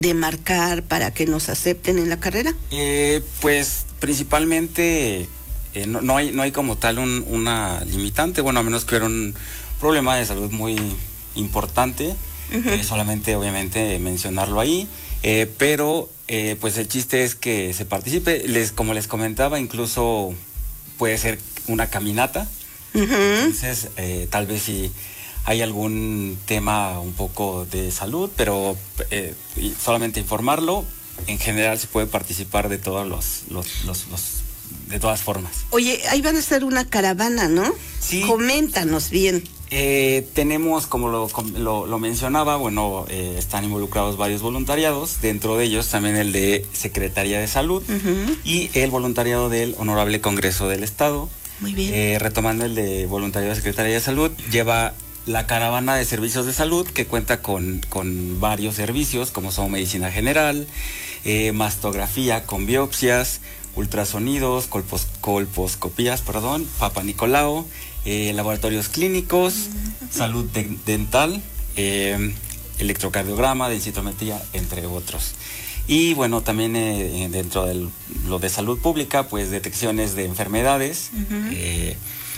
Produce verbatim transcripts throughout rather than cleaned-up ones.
de marcar para que nos acepten en la carrera? Eh, pues principalmente eh, no, no hay no hay como tal un, una limitante, bueno, a menos que hubiera un problema de salud muy importante, uh-huh. eh, solamente obviamente mencionarlo ahí, eh, pero eh, pues el chiste es que se participe, les como les comentaba, incluso puede ser una caminata, uh-huh. entonces eh, tal vez si hay algún tema un poco de salud, pero eh, solamente informarlo. En general se puede participar de todos los, los, los, los, de todas formas. Oye, ahí van a hacer una caravana, ¿no? Sí. Coméntanos bien. Eh, tenemos, como lo, lo, lo mencionaba, bueno, eh, están involucrados varios voluntariados, dentro de ellos también el de Secretaría de Salud, uh-huh. y el voluntariado del Honorable Congreso del Estado. Muy bien. Eh, retomando el de voluntariado de Secretaría de Salud, lleva la caravana de servicios de salud, que cuenta con, con varios servicios, como son medicina general, eh, mastografía con biopsias, ultrasonidos, colpos, colposcopías, perdón, Papa Nicolau, eh, laboratorios clínicos, uh-huh. salud de, dental, eh, electrocardiograma, densitometría, entre otros. Y bueno, también eh, dentro de lo de salud pública, pues detecciones de enfermedades, uh-huh. eh,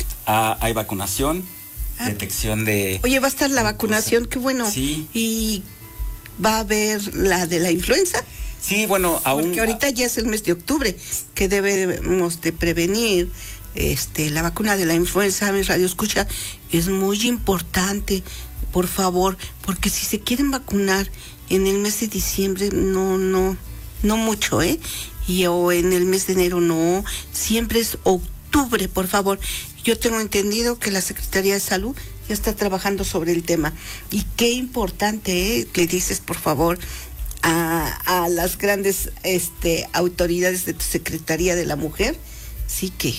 a, hay vacunación, ah, detección de... Oye, va a estar la vacunación, qué bueno. Sí. ¿Y va a haber la de la influenza? Sí, bueno, aún... Porque ahorita ya es el mes de octubre, que debemos de prevenir este, la vacuna de la influenza. Mi radio escucha, es muy importante, por favor, porque si se quieren vacunar en el mes de diciembre, no, no, no mucho, ¿eh? Y o en el mes de enero, no, siempre es octubre, por favor. Yo tengo entendido que la Secretaría de Salud ya está trabajando sobre el tema. Y qué importante, ¿eh? Le dices, por favor, a, a las grandes este, autoridades de tu Secretaría de la Mujer, sí que,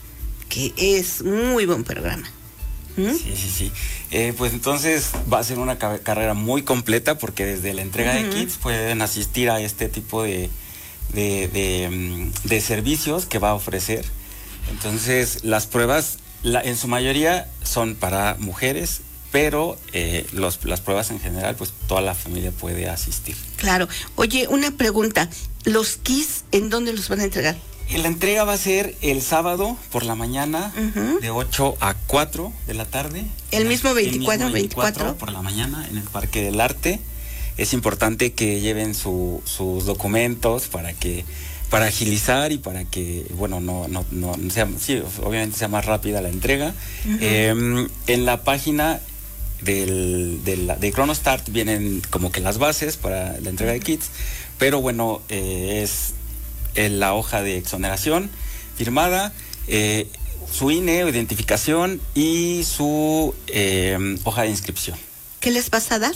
que es muy buen programa. ¿Mm? Sí, sí, sí. Eh, pues entonces va a ser una ca- carrera muy completa, porque desde la entrega uh-huh. de kits pueden asistir a este tipo de, de, de, de servicios que va a ofrecer. Entonces las pruebas, la, en su mayoría son para mujeres, pero eh, los, las pruebas en general, pues toda la familia puede asistir. Claro. Oye, una pregunta, ¿los kits en dónde los van a entregar? La entrega va a ser el sábado por la mañana, uh-huh. de ocho a cuatro de la tarde. El mismo veinticuatro, el mismo veinticuatro, veinticuatro por la mañana en el Parque del Arte. Es importante que lleven su, sus documentos para que para agilizar y para que, bueno, no no no sea, sí, obviamente sea más rápida la entrega. Uh-huh. Eh, en la página del, del de Cronostart vienen como que las bases para la entrega de kits, pero bueno, eh, es en la hoja de exoneración firmada, eh, su I N E o identificación y su eh, hoja de inscripción. ¿Qué les vas a dar?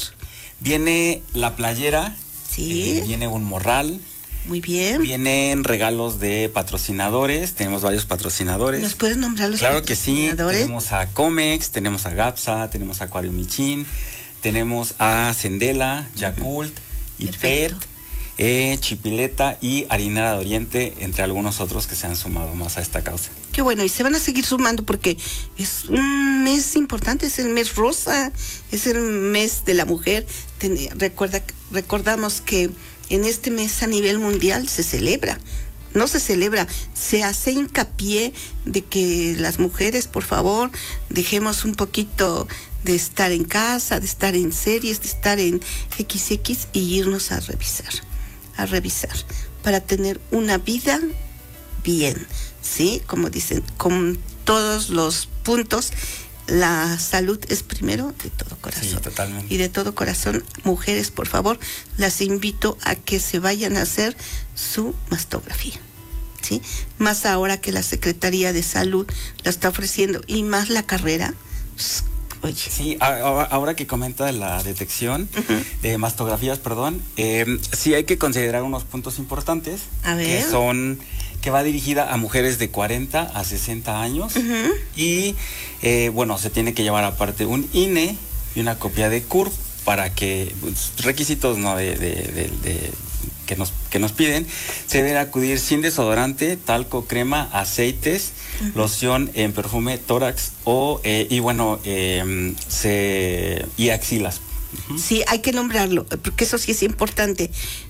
Viene la playera, sí. eh, viene un morral. Muy bien. Vienen regalos de patrocinadores, tenemos varios patrocinadores. ¿Nos puedes nombrar los claro patrocinadores? Claro que sí, tenemos a Comex, tenemos a Gapsa, tenemos a Aquarium Michin, tenemos a Sendela, Yakult, uh-huh. Ipet, eh, Chipileta y Harinera de Oriente, entre algunos otros que se han sumado más a esta causa. Qué bueno, y se van a seguir sumando porque es un mes importante, es el mes rosa, es el mes de la mujer. Ten, recuerda, recordamos que en este mes a nivel mundial se celebra, no se celebra, se hace hincapié de que las mujeres, por favor, dejemos un poquito de estar en casa, de estar en series, de estar en equis equis y irnos a revisar, a revisar, para tener una vida bien, ¿sí? Como dicen, con todos los puntos. La salud es primero de todo corazón. Sí, totalmente. Y de todo corazón, mujeres, por favor, las invito a que se vayan a hacer su mastografía, ¿sí? Más ahora que la Secretaría de Salud la está ofreciendo y más la carrera. Oye. Sí, ahora, ahora que comenta la detección uh-huh. de mastografías, perdón, eh, sí hay que considerar unos puntos importantes. A ver. Que son... que va dirigida a mujeres de cuarenta a sesenta años uh-huh. y eh, bueno, se tiene que llevar aparte un I N E y una copia de C U R P para que, pues, requisitos no de, de, de, de que nos que nos piden, se debe acudir sin desodorante, talco, crema, aceites, uh-huh. loción en perfume, tórax o eh, y bueno eh, se y axilas Uh-huh. Sí, hay que nombrarlo, porque eso sí es importante.